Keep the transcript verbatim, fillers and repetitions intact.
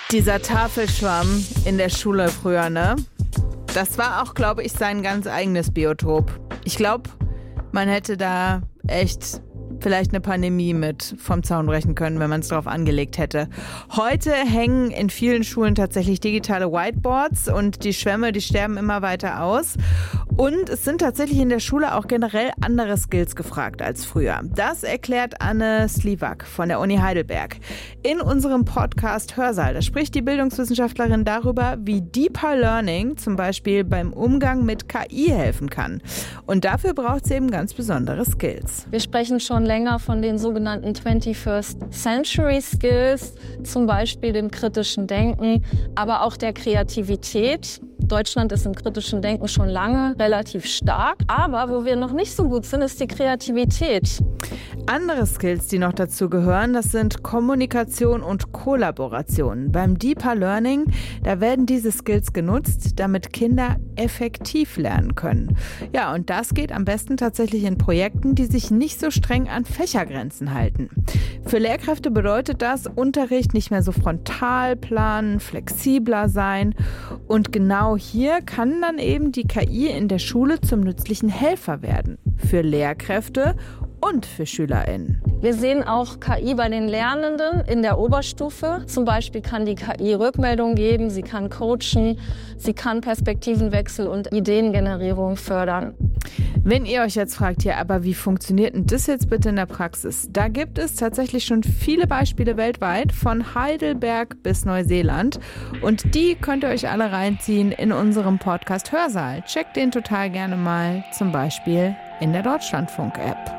Dieser Tafelschwamm in der Schule früher, ne? Das war auch, glaube ich, sein ganz eigenes Biotop. Ich glaube, man hätte da echt vielleicht eine Pandemie mit vom Zaun brechen können, wenn man es drauf angelegt hätte. Heute hängen in vielen Schulen tatsächlich digitale Whiteboards und die Schwämme, die sterben immer weiter aus. Und es sind tatsächlich in der Schule auch generell andere Skills gefragt als früher. Das erklärt Anne Slivak von der Uni Heidelberg. In unserem Podcast Hörsaal, da spricht die Bildungswissenschaftlerin darüber, wie Deeper Learning zum Beispiel beim Umgang mit K I helfen kann. Und dafür braucht es eben ganz besondere Skills. Wir sprechen schon länger von den sogenannten twenty-first Century Skills, zum Beispiel dem kritischen Denken, aber auch der Kreativität. Deutschland ist im kritischen Denken schon lange relativ stark, aber wo wir noch nicht so gut sind, ist die Kreativität. Andere Skills, die noch dazu gehören, das sind Kommunikation und Kollaboration. Beim Deeper Learning, da werden diese Skills genutzt, damit Kinder effektiv lernen können. Ja, und das geht am besten tatsächlich in Projekten, die sich nicht so streng an Fächergrenzen halten. Für Lehrkräfte bedeutet das, Unterricht nicht mehr so frontal planen, flexibler sein. Und genau hier kann dann eben die K I in der Schule zum nützlichen Helfer werden. Für Lehrkräfte und für SchülerInnen. Wir sehen auch K I bei den Lernenden in der Oberstufe. Zum Beispiel kann die K I Rückmeldungen geben, sie kann coachen, sie kann Perspektivenwechsel und Ideengenerierung fördern. Wenn ihr euch jetzt fragt, ja, aber wie funktioniert denn das jetzt bitte in der Praxis? Da gibt es tatsächlich schon viele Beispiele weltweit, von Heidelberg bis Neuseeland. Und die könnt ihr euch alle reinziehen in unserem Podcast Hörsaal. Checkt den total gerne mal, zum Beispiel in der Deutschlandfunk-App.